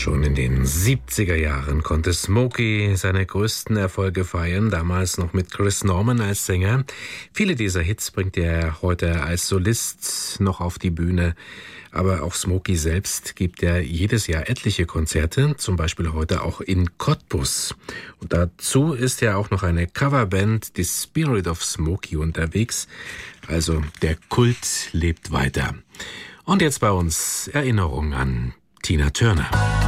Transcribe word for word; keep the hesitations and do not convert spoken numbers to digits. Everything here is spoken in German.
Schon in den siebziger Jahren konnte Smokey seine größten Erfolge feiern, damals noch mit Chris Norman als Sänger. Viele dieser Hits bringt er heute als Solist noch auf die Bühne. Aber auch Smokey selbst gibt ja jedes Jahr etliche Konzerte, zum Beispiel heute auch in Cottbus. Und dazu ist ja auch noch eine Coverband, die Spirit of Smokey, unterwegs. Also der Kult lebt weiter. Und jetzt bei uns Erinnerung an Tina Turner.